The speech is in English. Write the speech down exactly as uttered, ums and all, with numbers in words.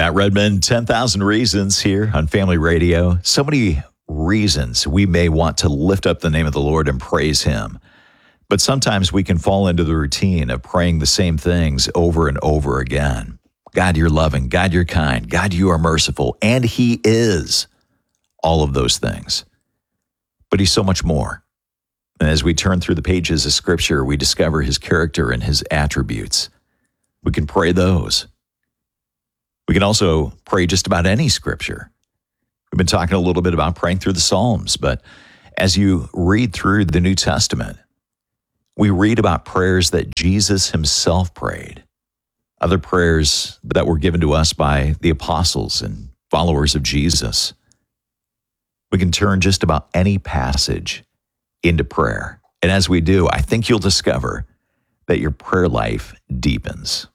Matt Redman, ten thousand Reasons here on Family Radio. So many reasons we may want to lift up the name of the Lord and praise Him. But sometimes we can fall into the routine of praying the same things over and over again. God, you're loving. God, you're kind. God, you are merciful. And He is all of those things. But He's so much more. And as we turn through the pages of Scripture, we discover His character and His attributes. We can pray those. We can also pray just about any Scripture. We've been talking a little bit about praying through the Psalms, but as you read through the New Testament, we read about prayers that Jesus Himself prayed, other prayers that were given to us by the apostles and followers of Jesus. We can turn just about any passage into prayer. And as we do, I think you'll discover that your prayer life deepens.